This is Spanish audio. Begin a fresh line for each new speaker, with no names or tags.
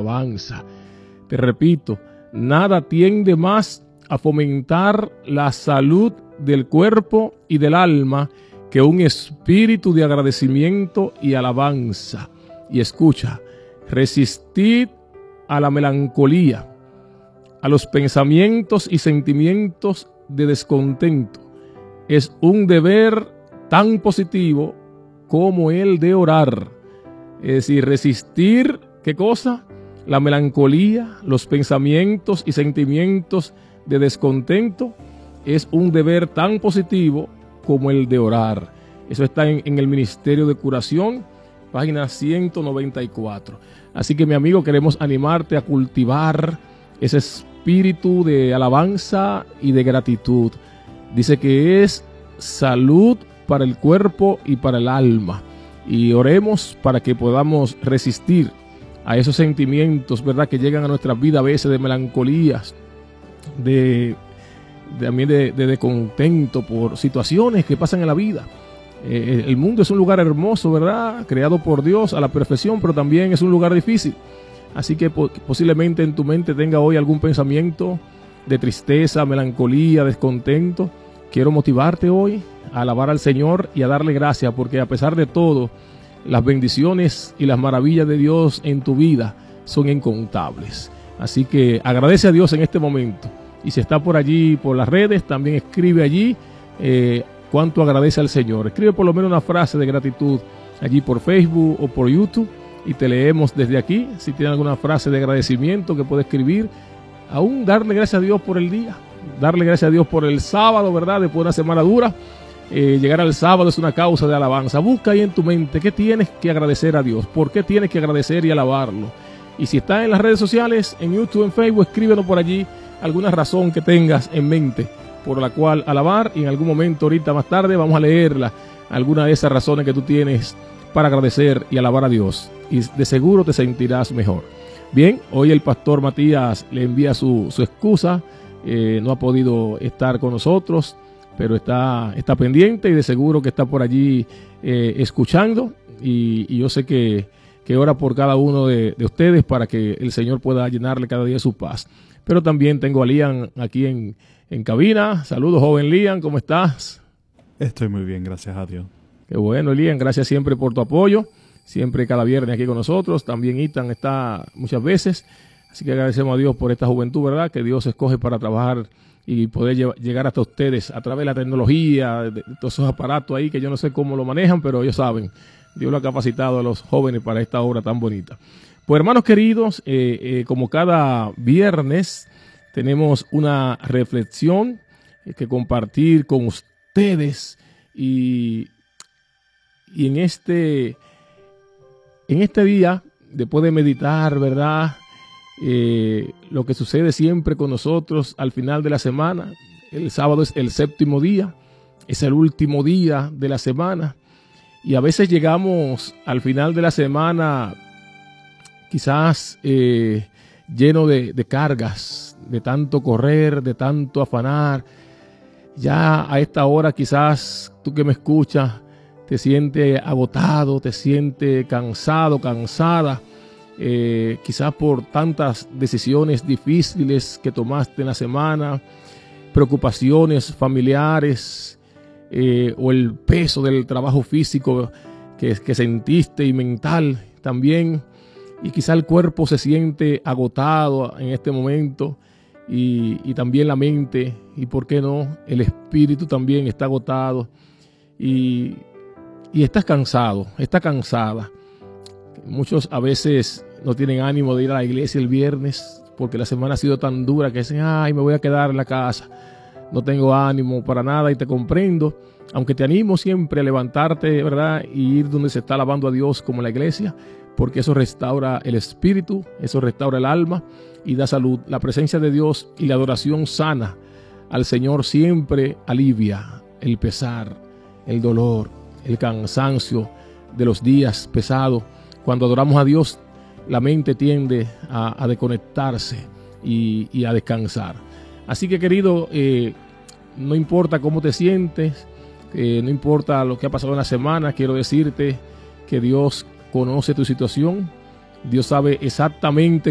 alabanza. Te repito, nada tiende más a fomentar la salud del cuerpo y del alma que un espíritu de agradecimiento y alabanza. Y escucha, resistid a la melancolía, a los pensamientos y sentimientos de descontento. Es un deber tan positivo como el de orar. Es decir, resistir, ¿qué cosa? La melancolía, los pensamientos y sentimientos de descontento es un deber tan positivo como el de orar. Eso está en el Ministerio de Curación, página 194. Así que, mi amigo, queremos animarte a cultivar ese espíritu de alabanza y de gratitud. Dice que es salud para el cuerpo y para el alma. Y oremos para que podamos resistir a esos sentimientos, ¿verdad?, que llegan a nuestra vida a veces de melancolías, también de descontento por situaciones que pasan en la vida. El mundo es un lugar hermoso, ¿verdad?, creado por Dios a la perfección, pero también es un lugar difícil. Así que posiblemente en tu mente tenga hoy algún pensamiento de tristeza, melancolía, descontento. Quiero motivarte hoy a alabar al Señor y a darle gracias, porque a pesar de todo, las bendiciones y las maravillas de Dios en tu vida son incontables. Así que agradece a Dios en este momento. Y si está por allí, por las redes, también escribe allí cuánto agradece al Señor. Escribe por lo menos una frase de gratitud allí por Facebook o por YouTube y te leemos desde aquí. Si tiene alguna frase de agradecimiento que puede escribir, aún darle gracias a Dios por el día, darle gracias a Dios por el sábado, ¿verdad?, después de una semana dura. Llegar al sábado es una causa de alabanza. Busca ahí en tu mente qué tienes que agradecer a Dios, por qué tienes que agradecer y alabarlo. Y si estás en las redes sociales, en YouTube, en Facebook, escríbenos por allí alguna razón que tengas en mente por la cual alabar, y en algún momento ahorita más tarde vamos a leerla, alguna de esas razones que tú tienes para agradecer y alabar a Dios, y de seguro te sentirás mejor. Bien, hoy el pastor Matías le envía su excusa, no ha podido estar con nosotros, pero está pendiente y de seguro que está por allí escuchando, y yo sé que ora por cada uno de ustedes para que el Señor pueda llenarle cada día su paz. Pero también tengo a Lian aquí en cabina. Saludos, joven Lian, ¿cómo estás?
Estoy muy bien, gracias a Dios.
Qué bueno, Lian, gracias siempre por tu apoyo, siempre cada viernes aquí con nosotros. También Itan está muchas veces, así que agradecemos a Dios por esta juventud, ¿verdad?, que Dios escoge para trabajar y poder llegar hasta ustedes a través de la tecnología, de todos esos aparatos ahí que yo no sé cómo lo manejan, pero ellos saben. Dios lo ha capacitado a los jóvenes para esta obra tan bonita. Pues, hermanos queridos, como cada viernes tenemos una reflexión que compartir con ustedes, y en este día, después de meditar, ¿verdad?, lo que sucede siempre con nosotros al final de la semana. El sábado es el séptimo día, es el último día de la semana, y a veces llegamos al final de la semana quizás lleno de cargas, de tanto correr, de tanto afanar. Ya a esta hora quizás tú que me escuchas te sientes agotado, te sientes cansado, cansada, quizás por tantas decisiones difíciles que tomaste en la semana, preocupaciones familiares, o el peso del trabajo físico que sentiste y mental también. Y quizá el cuerpo se siente agotado en este momento, y también la mente, y por qué no, el espíritu también está agotado, y estás cansado, está cansada. Muchos a veces no tienen ánimo de ir a la iglesia el viernes porque la semana ha sido tan dura que dicen, ay, me voy a quedar en la casa, no tengo ánimo para nada, y te comprendo, aunque te animo siempre a levantarte, ¿verdad?, y ir donde se está alabando a Dios como la iglesia, porque eso restaura el espíritu, eso restaura el alma y da salud. La presencia de Dios y la adoración sana al Señor siempre alivia el pesar, el dolor, el cansancio de los días pesados. Cuando adoramos a Dios, la mente tiende a desconectarse y a descansar. Así que, querido, no importa cómo te sientes, no importa lo que ha pasado en la semana, quiero decirte que Dios conoce tu situación. Dios sabe exactamente